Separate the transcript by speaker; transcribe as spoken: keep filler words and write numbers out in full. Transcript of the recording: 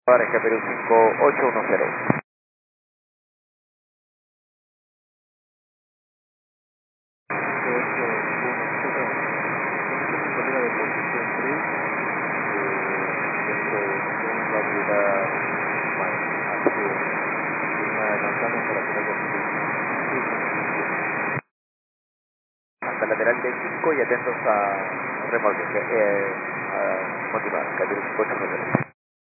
Speaker 1: Para Escaperú cinco ocho uno cero. Hasta lateral de cinco y atentos a remolque, eh, a motivar, Escaperú cinco ocho uno cero.